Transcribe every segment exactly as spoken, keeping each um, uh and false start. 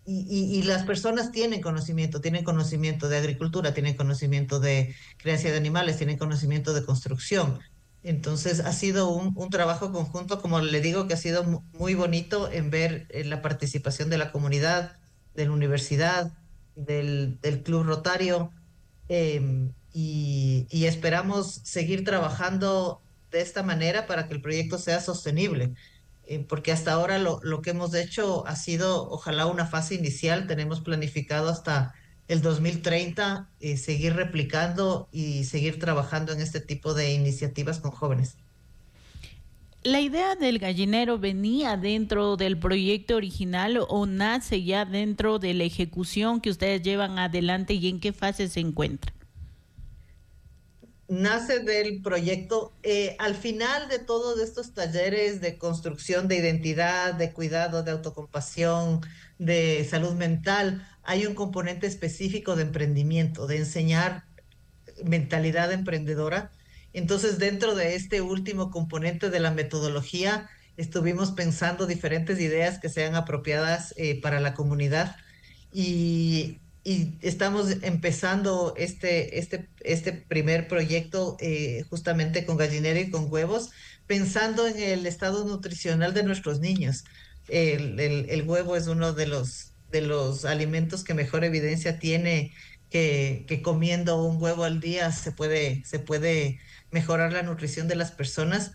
y, y, y las personas tienen conocimiento, tienen conocimiento de agricultura, tienen conocimiento de crianza de animales, tienen conocimiento de construcción. Entonces ha sido un, un trabajo conjunto, como le digo, que ha sido mu- muy bonito en ver eh, la participación de la comunidad, de la universidad, del, del Club Rotario, em, y, y esperamos seguir trabajando de esta manera para que el proyecto sea sostenible, eh, porque hasta ahora lo, lo que hemos hecho ha sido, ojalá, una fase inicial. Tenemos planificado hasta el dos mil treinta eh, seguir replicando y seguir trabajando en este tipo de iniciativas con jóvenes. ¿La idea del gallinero venía dentro del proyecto original o nace ya dentro de la ejecución que ustedes llevan adelante y en qué fase se encuentra? Nace del proyecto. Eh, al final de todos estos talleres de construcción de identidad, de cuidado, de autocompasión, de salud mental, hay un componente específico de emprendimiento, de enseñar mentalidad emprendedora. Entonces, dentro de este último componente de la metodología, estuvimos pensando diferentes ideas que sean apropiadas eh, para la comunidad, y, y estamos empezando este, este, este primer proyecto eh, justamente con gallinero y con huevos, pensando en el estado nutricional de nuestros niños. El, el, el huevo es uno de los, de los alimentos que mejor evidencia tiene que, que comiendo un huevo al día se puede, se puede mejorar la nutrición de las personas.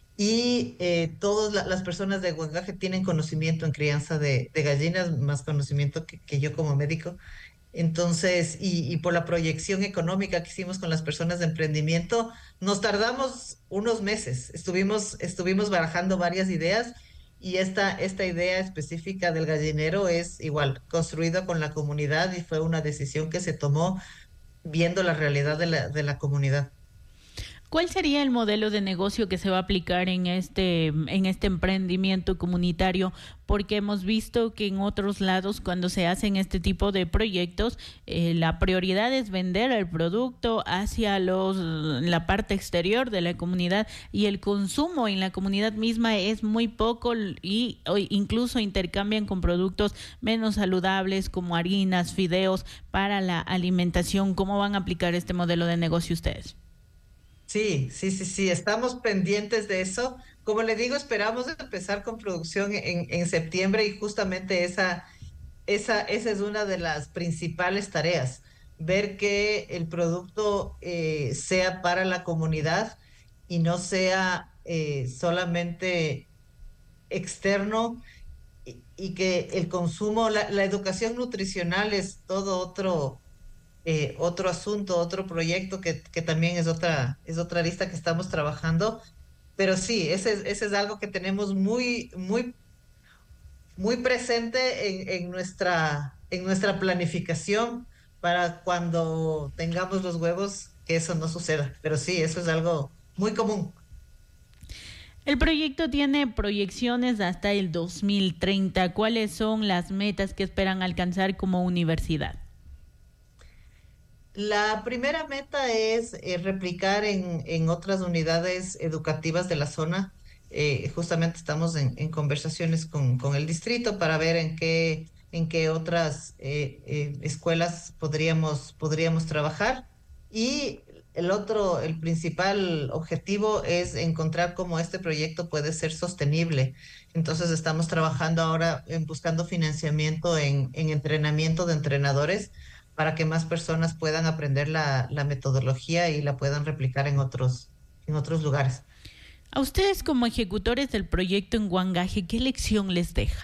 Y eh, todas la- las personas de Huangaje tienen conocimiento en crianza de, de gallinas, más conocimiento que, que yo como médico. Entonces, y, y por la proyección económica que hicimos con las personas de emprendimiento, nos tardamos unos meses. Estuvimos, estuvimos barajando varias ideas, y esta, esta idea específica del gallinero es igual, construido con la comunidad, y fue una decisión que se tomó viendo la realidad de la, de la comunidad. ¿Cuál sería el modelo de negocio que se va a aplicar en este, en este emprendimiento comunitario? Porque hemos visto que en otros lados, cuando se hacen este tipo de proyectos, eh, la prioridad es vender el producto hacia los, la parte exterior de la comunidad, y el consumo en la comunidad misma es muy poco, y o incluso intercambian con productos menos saludables como harinas, fideos para la alimentación. ¿Cómo van a aplicar este modelo de negocio ustedes? Sí, sí, sí, sí, estamos pendientes de eso. Como le digo, esperamos empezar con producción en, en septiembre, y justamente esa, esa, esa es una de las principales tareas, ver que el producto eh, sea para la comunidad y no sea eh, solamente externo, y, y que el consumo, la, la educación nutricional es todo otro eh, otro asunto, otro proyecto que, que también es otra, es otra lista que estamos trabajando. Pero sí, ese, es- ese es algo que tenemos muy, muy, muy presente en, en nuestra, en nuestra planificación para cuando tengamos los huevos, que eso no suceda. Pero sí, eso es algo muy común. El proyecto tiene proyecciones hasta el dos mil treinta. ¿Cuáles son las metas que esperan alcanzar como universidad? La primera meta es eh, replicar en, en otras unidades educativas de la zona. Eh, justamente estamos en, en conversaciones con, con el distrito para ver en qué, en qué otras eh, eh, escuelas podríamos, podríamos trabajar. Y el otro, el principal objetivo es encontrar cómo este proyecto puede ser sostenible. Entonces estamos trabajando ahora en buscando financiamiento en, en entrenamiento de entrenadores para que más personas puedan aprender la, la metodología y la puedan replicar en otros, en otros lugares. A ustedes como ejecutores del proyecto en Huangaje, ¿qué lección les deja?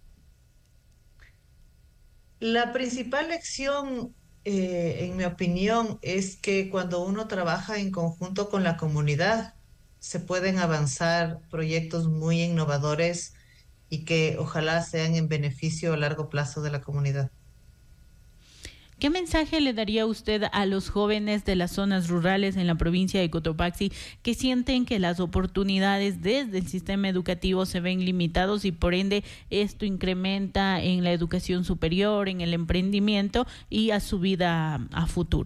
La principal lección, eh, en mi opinión, es que cuando uno trabaja en conjunto con la comunidad, se pueden avanzar proyectos muy innovadores y que ojalá sean en beneficio a largo plazo de la comunidad. ¿Qué mensaje le daría usted a los jóvenes de las zonas rurales en la provincia de Cotopaxi que sienten que las oportunidades desde el sistema educativo se ven limitados y por ende esto incrementa en la educación superior, en el emprendimiento y a su vida a futuro?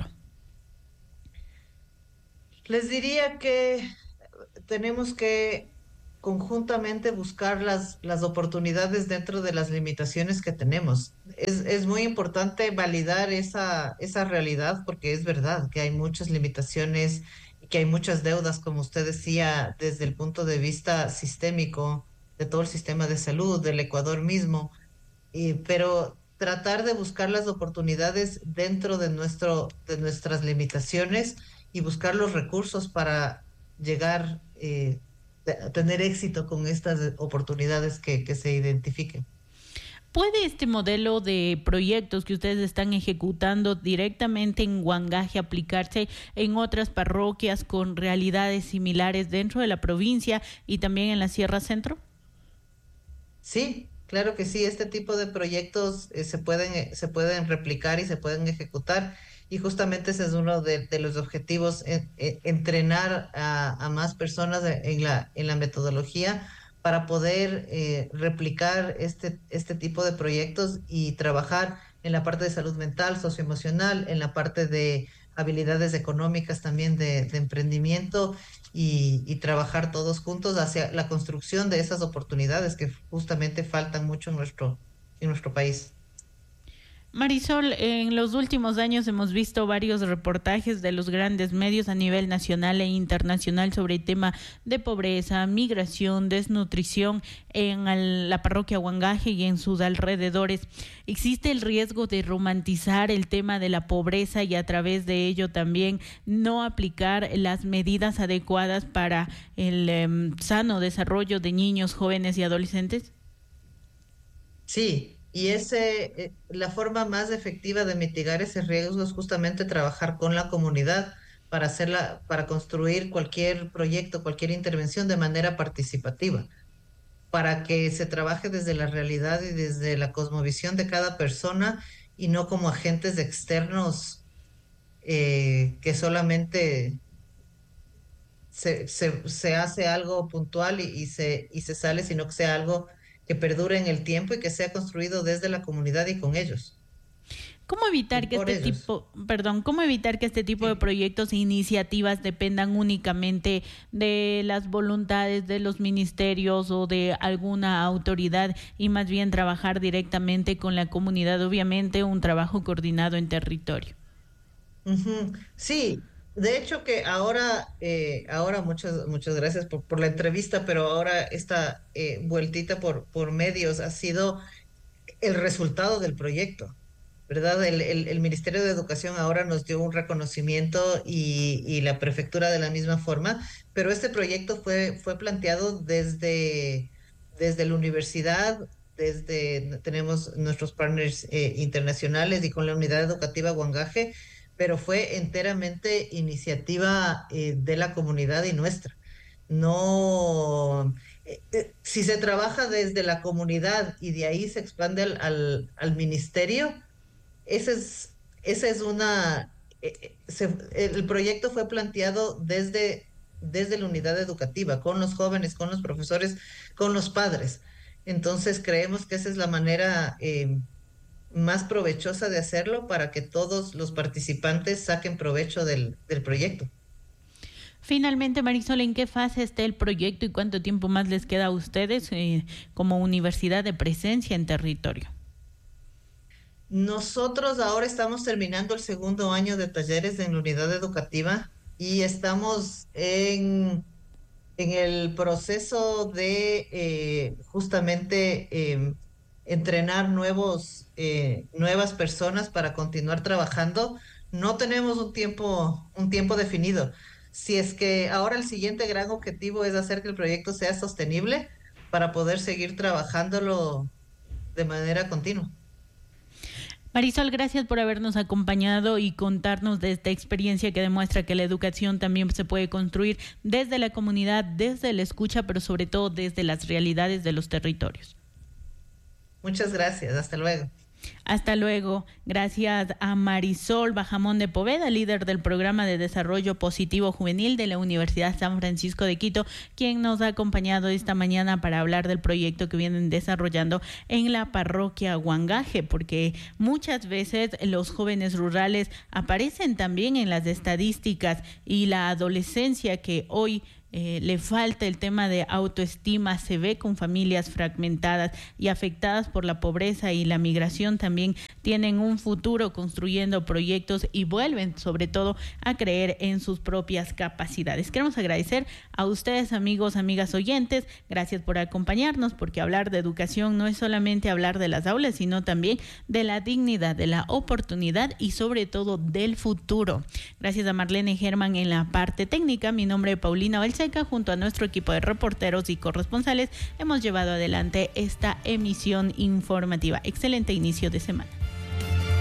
Les diría que tenemos que conjuntamente buscar las, las oportunidades dentro de las limitaciones que tenemos. Es, es muy importante validar esa, esa realidad porque es verdad que hay muchas limitaciones y que hay muchas deudas, como usted decía, desde el punto de vista sistémico de todo el sistema de salud, del Ecuador mismo, y, pero tratar de buscar las oportunidades dentro de, nuestro, de nuestras limitaciones y buscar los recursos para llegar eh, a tener éxito con estas oportunidades que, que se identifiquen. ¿Puede este modelo de proyectos que ustedes están ejecutando directamente en Huangaje aplicarse en otras parroquias con realidades similares dentro de la provincia y también en la Sierra Centro? Sí, claro que sí. Este tipo de proyectos eh, se pueden, eh, se pueden replicar y se pueden ejecutar. Y justamente ese es uno de, de los objetivos, en- en- entrenar a, a más personas en la, en la metodología para poder eh, replicar este, este tipo de proyectos y trabajar en la parte de salud mental, socioemocional, en la parte de habilidades económicas también de, de emprendimiento y, y trabajar todos juntos hacia la construcción de esas oportunidades que justamente faltan mucho en nuestro, en nuestro país. Marisol, en los últimos años hemos visto varios reportajes de los grandes medios a nivel nacional e internacional sobre el tema de pobreza, migración, desnutrición en el- la parroquia Huangaje y en sus alrededores. ¿Existe el riesgo de romantizar el tema de la pobreza y a través de ello también no aplicar las medidas adecuadas para el em, sano desarrollo de niños, jóvenes y adolescentes? Sí, y ese, eh, la forma más efectiva de mitigar ese riesgo es justamente trabajar con la comunidad para hacerla, para construir cualquier proyecto, cualquier intervención de manera participativa, para que se trabaje desde la realidad y desde la cosmovisión de cada persona y no como agentes externos eh, que solamente se, se, se hace algo puntual y, y se, y se sale, sino que sea algo que perdure en el tiempo y que sea construido desde la comunidad y con ellos ¿Cómo y evitar que por este ellos. tipo, perdón, cómo evitar que este tipo de Sí. proyectos e iniciativas dependan únicamente de las voluntades de los ministerios o de alguna autoridad y más bien trabajar directamente con la comunidad? Obviamente, un trabajo coordinado en territorio. Ujú. Sí, de hecho que ahora, eh, ahora muchas, muchas gracias por, por la entrevista, pero ahora esta eh, vueltita por, por medios ha sido el resultado del proyecto, ¿verdad? El, el- el Ministerio de Educación ahora nos dio un reconocimiento y, y la prefectura de la misma forma, pero este proyecto fue, fue planteado desde, desde la universidad, desde, tenemos nuestros partners eh, internacionales y con la unidad educativa Huangaje, pero fue enteramente iniciativa eh, de la comunidad y nuestra. No, eh, eh, si se trabaja desde la comunidad y de ahí se expande al, al, al ministerio, esa es, esa es una, eh, eh, se- el proyecto fue planteado desde, desde la unidad educativa, con los jóvenes, con los profesores, con los padres. Entonces creemos que esa es la manera eh, más provechosa de hacerlo para que todos los participantes saquen provecho del, del proyecto. Finalmente, Marisol, ¿en qué fase está el proyecto y cuánto tiempo más les queda a ustedes eh, como universidad de presencia en territorio? Nosotros ahora estamos terminando el segundo año de talleres en la unidad educativa y estamos en, en el proceso de eh, justamente em, entrenar nuevos, eh, nuevas personas para continuar trabajando. No tenemos un tiempo, un tiempo definido. Si es que ahora el siguiente gran objetivo es hacer que el proyecto sea sostenible para poder seguir trabajándolo de manera continua. Marisol, gracias por habernos acompañado y contarnos de esta experiencia que demuestra que la educación también se puede construir desde la comunidad, desde la escucha, pero sobre todo desde las realidades de los territorios. Muchas gracias. Hasta luego. Hasta luego. Gracias a Marisol Bajamón de Poveda, líder del programa de desarrollo positivo juvenil de la Universidad San Francisco de Quito, quien nos ha acompañado esta mañana para hablar del proyecto que vienen desarrollando en la parroquia Huangaje, porque muchas veces los jóvenes rurales aparecen también en las estadísticas y la adolescencia que hoy eh, le falta el tema de autoestima, se ve con familias fragmentadas y afectadas por la pobreza y la migración, también tienen un futuro construyendo proyectos y vuelven sobre todo a creer en sus propias capacidades. Queremos agradecer a ustedes, amigos, amigas oyentes, gracias por acompañarnos, porque hablar de educación no es solamente hablar de las aulas, sino también de la dignidad, de la oportunidad y sobre todo del futuro. Gracias a Marlene Germán en la parte técnica. Mi nombre es Paulina Valseca, junto a nuestro equipo de reporteros y corresponsales hemos llevado adelante esta emisión informativa. Excelente inicio de semana.